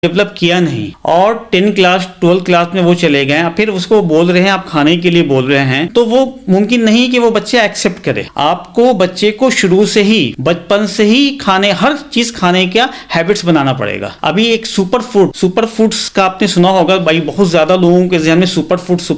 Develop किया नहीं और 10 क्लास 12 क्लास में वो चले गए, फिर उसको बोल रहे हैं आप खाने के लिए बोल रहे हैं, तो वो मुमकिन नहीं कि वो बच्चे एक्सेप्ट करे। आपको बच्चे को शुरू से ही बचपन से ही खाने, हर चीज खाने का हैबिट्स बनाना पड़ेगा। अभी एक सुपर फूड्स का आपने सुना होगा भाई, बहुत ज्यादा लोगों के ज़हन में सुपर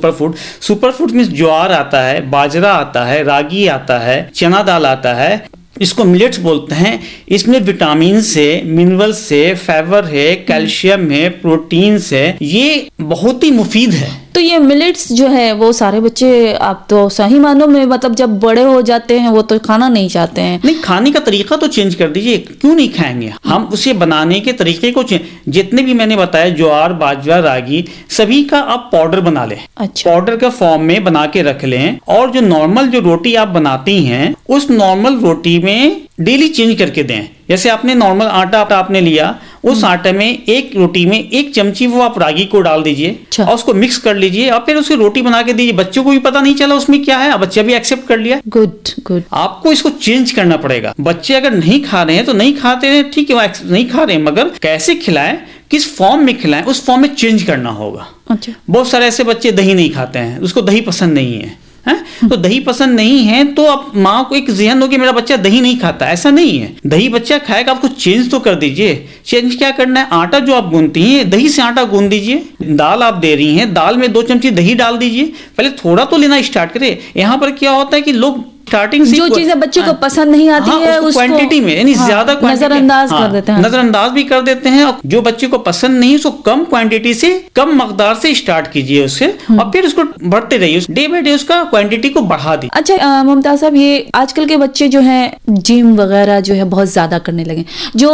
फूड मींस ज्वार आता है, बाजरा आता है, रागी आता है, चना दाल आता है, इसको मिलेट्स बोलते हैं। इसमें विटामिन से, मिनरल से, फाइबर है, कैल्शियम है, प्रोटीन है, ये बहुत ही मुफीद है। तो ये मिलेट्स जो है वो सारे बच्चे, आप तो सही मानों में मतलब जब बड़े हो जाते हैं वो तो खाना नहीं चाहते हैं। नहीं, खाने का तरीका तो चेंज कर दीजिए, क्यों नहीं खाएंगे हम? उसे बनाने के तरीके को जितने भी मैंने बताया, ज्वार, बाजरा, रागी, सभी का आप पाउडर बना लें। अच्छा। पाउडर का फॉर्म में बना के रख लें, और जो नॉर्मल जो रोटी आप बनाती हैं उस नॉर्मल रोटी में डेली चेंज करके दें। जैसे आपने नॉर्मल आटा आपने लिया, उस आटे में एक रोटी में 1 चमची वो आप रागी को डाल दीजिए और उसको मिक्स कर लीजिए और फिर उसकी रोटी बना के दीजिए। बच्चों को भी पता नहीं चला उसमें क्या है, बच्चा भी एक्सेप्ट कर लिया। गुड। आपको इसको चेंज करना पड़ेगा। बच्चे अगर नहीं खा रहे हैं तो नहीं खाते हैं, ठीक है, नहीं खा रहे हैं, मगर कैसे खिलाएं, किस फॉर्म में खिलाएं, उस फॉर्म में चेंज करना होगा। अच्छा। बहुत सारे ऐसे बच्चे दही नहीं खाते हैं, उसको दही पसंद नहीं है, तो दही पसंद नहीं है तो अब माँ को एक ज़हन हो कि मेरा बच्चा दही नहीं खाता, ऐसा नहीं है। दही बच्चा खाएगा, आपको चेंज तो कर दीजिए। चेंज क्या करना है, आटा जो आप गूंथती हैं दही से आटा गूंथ दीजिए। दाल आप दे रही हैं, दाल में 2 चमची दही डाल दीजिए। पहले थोड़ा तो लेना स्टार्ट करें। यहाँ पर क्या होता है कि लोग स्टार्टिंग से जो चीजें बच्चे को पसंद नहीं आती है उसको क्वांटिटी में, यानी ज्यादा नजरअंदाज कर देते हैं, नजरअंदाज भी कर देते हैं। और जो बच्चे को पसंद नहीं है उसको कम क्वांटिटी से, कम मकदार से स्टार्ट कीजिए उससे, और फिर उसको बढ़ते रहिए, डे बाय डे उसका क्वांटिटी को बढ़ा दी। अच्छा मुमताज साहब, ये आजकल के बच्चे जो हैं जिम वगैरह जो है बहुत ज्यादा करने लगे। जो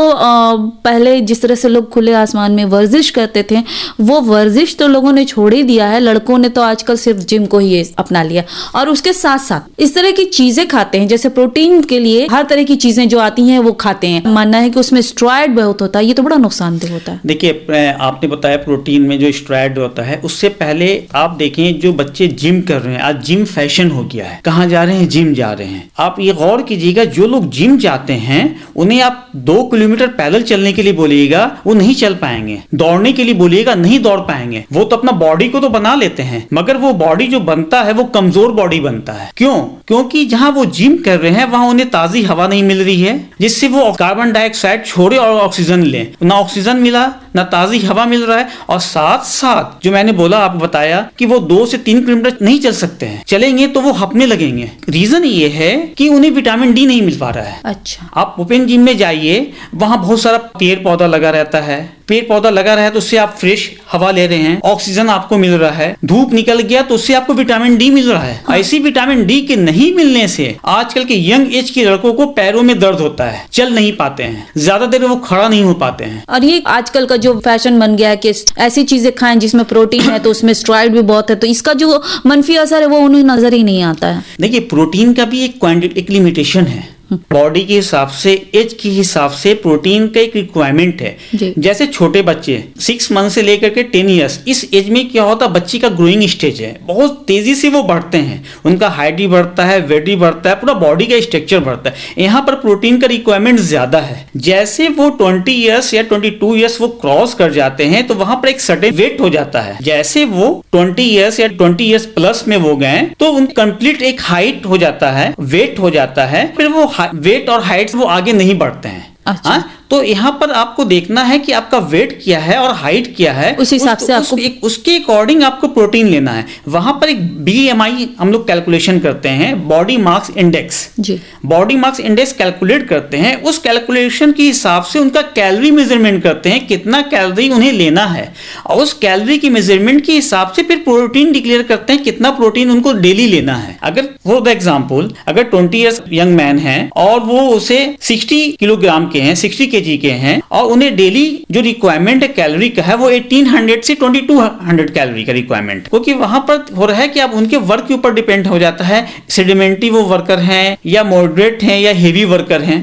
पहले जिस तरह से लोग खुले आसमान में वर्जिश करते थे, वो वर्जिश तो लोगों ने छोड़ ही दिया है। लड़कों ने तो आजकल सिर्फ जिम को ही अपना लिया, और उसके साथ साथ इस तरह की चीजें खाते हैं, जैसे प्रोटीन के लिए हर तरह की चीजें जो आती हैं वो खाते हैं। मानना है कि उसमें स्टेरॉइड बहुत होता है, ये तो बड़ा नुकसानदेह होता है। देखिए, आपने बताया प्रोटीन में जो स्टेरॉइड होता है, उससे पहले आप देखें जो बच्चे जिम कर रहे हैं, आज जिम फैशन हो गया है। कहाँ जा रहे हैं? जिम जा रहे हैं। आप ये गौर कीजिएगा, जो लोग जिम जाते हैं उन्हें आप 2 किलोमीटर पैदल चलने के लिए बोलिएगा, वो नहीं चल पाएंगे। दौड़ने के लिए बोलिएगा, नहीं दौड़ पाएंगे। वो तो अपना बॉडी को तो बना लेते हैं, मगर वो बॉडी जो बनता है वो कमजोर बॉडी बनता है। क्यों? क्योंकि जहां वो जिम कर रहे हैं वहां उन्हें ताजी हवा नहीं मिल रही है, जिससे वो कार्बन डाइऑक्साइड छोड़े और ऑक्सीजन ले। ना ऑक्सीजन मिला, ना ताजी हवा मिल रहा है, और साथ साथ जो मैंने बोला, आपको बताया कि वो 2 से 3 किलोमीटर नहीं चल सकते हैं। चलेंगे तो वो हपने लगेंगे। रीजन ये है कि उन्हें विटामिन डी नहीं मिल पा रहा है। अच्छा। आप ओपन जिम में जाइए, वहां बहुत सारा पेड़ पौधा लगा रहता है। पेड़ पौधा लगा रहा है तो उससे आप फ्रेश हवा ले रहे हैं, ऑक्सीजन आपको मिल रहा है। धूप निकल गया तो उससे आपको विटामिन डी मिल रहा है। ऐसी विटामिन डी के नहीं मिलने से आजकल के यंग एज के लड़कों को पैरों में दर्द होता है, चल नहीं पाते हैं, ज्यादा देर वो खड़ा नहीं हो पाते हैं। और ये आजकल का जो फैशन बन गया है कि ऐसी चीजें खाएं जिसमें प्रोटीन है तो उसमें स्टेरॉइड भी बहुत है, तो इसका जो मनफी असर है वो उन्हें नजर ही नहीं आता है। देखिए, प्रोटीन का भी एक लिमिटेशन है। बॉडी के हिसाब से, एज के हिसाब से प्रोटीन का एक रिक्वायरमेंट है। जैसे छोटे बच्चे 6 मंथ से लेकर के 10 इयर्स, इस एज में क्या होता है, बच्चे का ग्रोइंग स्टेज है, बहुत तेजी से वो बढ़ते हैं। उनका हाइट भी बढ़ता है, वेट भी बढ़ता है, पूरा बॉडी का स्ट्रक्चर बढ़ता है। यहाँ पर प्रोटीन का रिक्वायरमेंट ज्यादा है। जैसे वो 20 इयर्स या 22 इयर्स वो क्रॉस कर जाते हैं तो वहां पर एक सर्टेन वेट हो जाता है। जैसे वो 20 इयर्स या 20 इयर्स प्लस में वो गए तो उन कंप्लीट एक हाइट हो जाता है, वेट हो जाता है, फिर वो वेट और हाइट वो आगे नहीं बढ़ते हैं। अच्छा। तो यहाँ पर आपको देखना है कि आपका वेट क्या है और हाइट क्या है, उस हिसाब से आपको उसके अकॉर्डिंग आपको प्रोटीन लेना है। वहां पर एक BMI हम लोग कैलकुलेशन करते हैं, body mass index. Body mass index calculate करते हैं, उस कैलकुलेशन के हिसाब से उनका कैलोरी मेजरमेंट करते हैं, कितना कैलोरी उन्हें लेना है, और उस कैलोरी की मेजरमेंट के हिसाब से फिर प्रोटीन डिक्लेयर करते हैं कितना प्रोटीन उनको डेली लेना है। अगर फॉर द एग्जाम्पल अगर 20 ईयर्स यंग मैन है और वो उसे 60 किलोग्राम के हैं, 60 केजी के हैं, और उन्हें डेली जो रिक्वायरमेंट है कैलोरी का है वो 1800 से 2200 कैलोरी का रिक्वायरमेंट, क्योंकि वहां पर हो रहा है कि आप उनके वर्क के ऊपर डिपेंड हो जाता है। सेडिमेंट्री वो वर्कर हैं या मॉडरेट हैं या हेवी वर्कर हैं।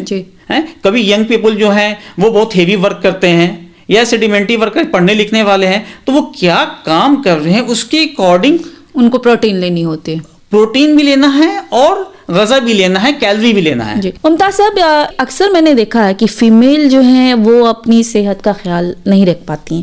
कभी यंग पीपल जो हैं वो बहुत हेवी वर्क करते हैं, या सेडिमेंट्री वर्कर पढ़ने लिखने वाले हैं, तो वो क्या काम कर रहे हैं उसके अकॉर्डिंग उनको प्रोटीन लेनी होती है। प्रोटीन भी लेना है और ग़ज़ा भी लेना है, कैलोरी भी लेना है। मुमताज साहब, अक्सर मैंने देखा है कि फीमेल जो है वो अपनी सेहत का ख्याल नहीं रख पाती हैं,